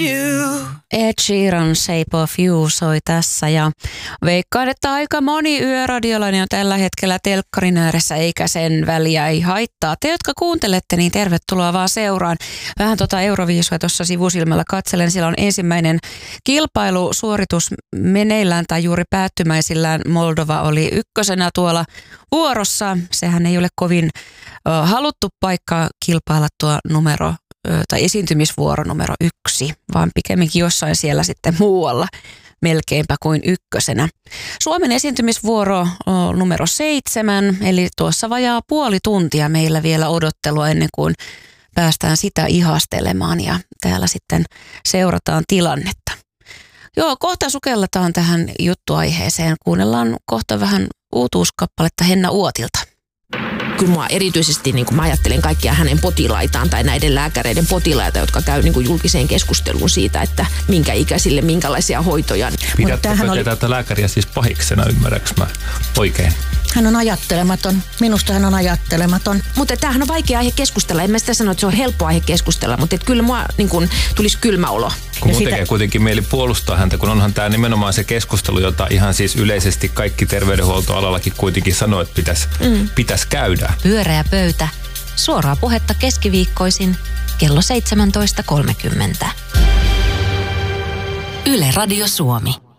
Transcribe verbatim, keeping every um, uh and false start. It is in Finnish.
Ed Sheeran Shape of You soi tässä ja veikkaan, että aika moni yöradiolainen on tällä hetkellä telkkarin ääressä eikä sen väliä ei haittaa. Te, jotka kuuntelette, niin tervetuloa vaan seuraan. Vähän tota Euroviisua tuossa sivusilmällä katselen. Siellä on ensimmäinen kilpailusuoritus meneillään tai juuri päättymäisillään. Moldova oli ykkösenä tuolla vuorossa. Sehän ei ole kovin uh, haluttu paikka kilpailla tuo numero tai esiintymisvuoro numero yksi, vaan pikemminkin jossain siellä sitten muualla melkeinpä kuin ykkösenä. Suomen esiintymisvuoro on numero seitsemän, eli tuossa vajaa puoli tuntia meillä vielä odottelua ennen kuin päästään sitä ihastelemaan ja täällä sitten seurataan tilannetta. Joo, kohta sukelletaan tähän juttuaiheeseen. Kuunnellaan kohta vähän uutuuskappaletta Henna Uotilta. Kyllä mua erityisesti, niin kuin mä ajattelen kaikkia hänen potilaitaan tai näiden lääkäreiden potilaita, jotka käy niin kuin julkiseen keskusteluun siitä, että minkä ikäisille, minkälaisia hoitoja. Pidättekö oli... tätä lääkäriä siis pahiksena, ymmärräks mä oikein? Hän on ajattelematon. Minusta hän on ajattelematon. Mutta tämähän on vaikea aihe keskustella. En mä sitä sano, että se on helppo aihe keskustella, mutta että kyllä mua niin kuin, tulisi kylmä olo. Kun mun sitä... tekee kuitenkin mieli puolustaa häntä, kun onhan tämä nimenomaan se keskustelu, jota ihan siis yleisesti kaikki terveydenhuoltoalallakin kuitenkin sanoo, että pitäisi mm. pitäis käydä. Pyöreä pöytä. Suoraa puhetta keskiviikkoisin kello seitsemäntoista kolmekymmentä. Yle Radio Suomi.